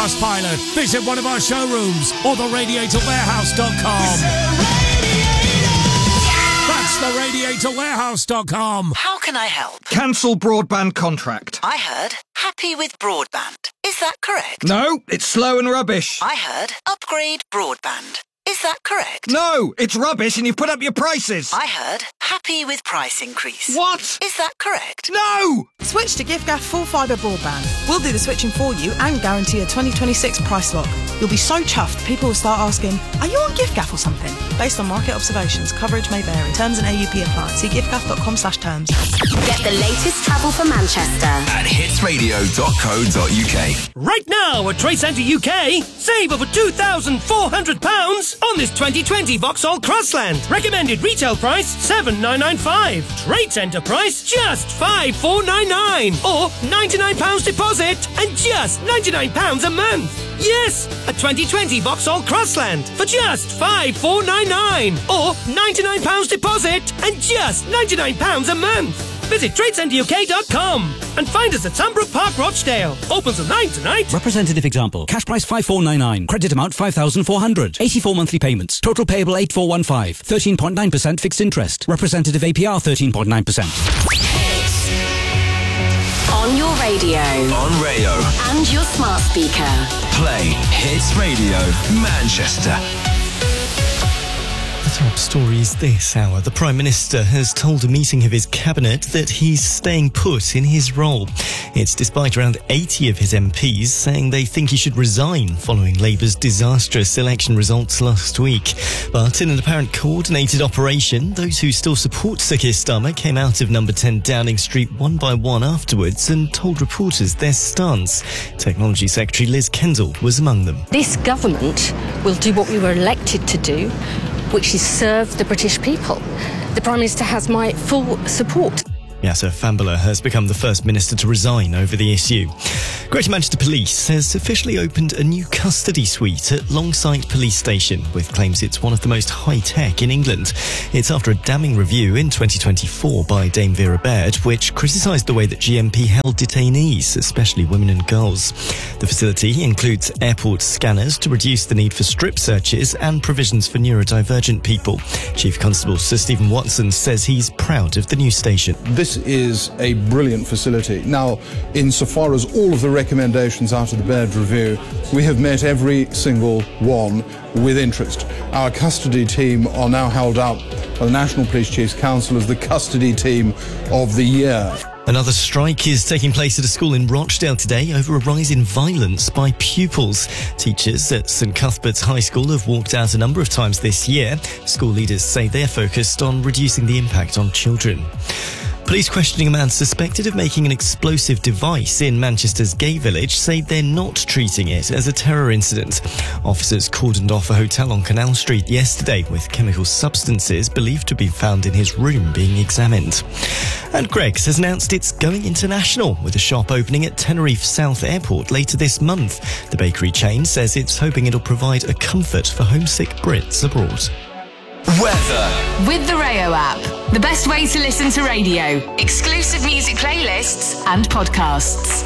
Trustpilot, visit one of our showrooms or theradiatorwarehouse.com. That's theradiatorwarehouse.com. How can I help? Cancel broadband contract. I heard happy with broadband. Is that correct? No, it's slow and rubbish. I heard upgrade broadband. Is that correct? No, it's rubbish and you've put up your prices. I heard happy with price increase. What? Is that correct? No! Switch to giffgaff full fibre broadband. We'll do the switching for you and guarantee a 2026 price lock. You'll be so chuffed, people will start asking, are you on giffgaff or something? Based on market observations, coverage may vary. Terms and AUP apply. See giffgaff.com/terms. Get the latest travel for Manchester at hitsradio.co.uk. Right now at Trade Centre UK, save over £2,400 on this 2020 Vauxhall Crossland. Recommended retail price $7,995. Trade Centre price just $5,499. Or £99 deposit and just £99 a month. Yes, a 2020 Vauxhall Crossland for just $5,499. Or £99 deposit and just £99 a month. Visit TradeCenterUK.com and find us at Sunbrook Park, Rochdale. Opens at 9 tonight. Representative example. Cash price 5,499. Credit amount 5,400. 84 monthly payments. Total payable 8,415. 13.9% fixed interest. Representative APR 13.9%. on your radio. On Rayo. And your smart speaker. Play Hits Radio Manchester. The top story is this hour. The Prime Minister has told a meeting of his cabinet that he's staying put in his role. It's despite around 80 of his MPs saying they think he should resign following Labour's disastrous election results last week. But in an apparent coordinated operation, those who still support Sir Keir Starmer came out of number 10 Downing Street one by one afterwards and told reporters their stance. Technology Secretary Liz Kendall was among them. This government will do what we were elected to do, which is serve the British people. The Prime Minister has my full support. Yasser Fambula has become the first minister to resign over the issue. Greater Manchester Police has officially opened a new custody suite at Longsight Police Station, with claims it's one of the most high-tech in England. It's after a damning review in 2024 by Dame Vera Baird, which criticised the way that GMP held detainees, especially women and girls. The facility includes airport scanners to reduce the need for strip searches and provisions for neurodivergent people. Chief Constable Sir Stephen Watson says he's proud of the new station. This is a brilliant facility. Now, insofar as all of the recommendations out of the Baird Review, we have met every single one with interest. Our custody team are now held out by the National Police Chiefs Council as the custody team of the year. Another strike is taking place at a school in Rochdale today over a rise in violence by pupils. Teachers at St Cuthbert's High School have walked out a number of times this year. School leaders say they're focused on reducing the impact on children. Police questioning a man suspected of making an explosive device in Manchester's gay village say they're not treating it as a terror incident. Officers cordoned off a hotel on Canal Street yesterday with chemical substances believed to be found in his room being examined. And Greggs has announced it's going international with a shop opening at Tenerife South Airport later this month. The bakery chain says it's hoping it'll provide a comfort for homesick Brits abroad. Weather. With the Rayo app, the best way to listen to radio, exclusive music playlists and podcasts.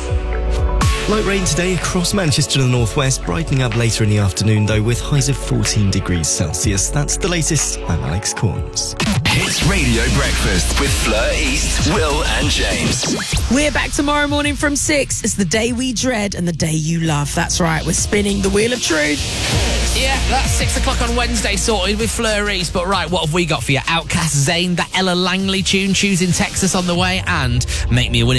Light rain today across Manchester and the northwest, brightening up later in the afternoon though with highs of 14 degrees Celsius. That's the latest. I'm Alex Corns. Hits Radio Breakfast with Fleur East, Will and James. We're back tomorrow morning from 6. It's the day we dread and the day you love. That's right, we're spinning the Wheel of Truth. Yeah, that's 6 o'clock on Wednesday sorted with Fleur East. But right, what have we got for you? Outcast Zayn, that Ella Langley tune, Choosing Texas on the way, and Make Me a Winning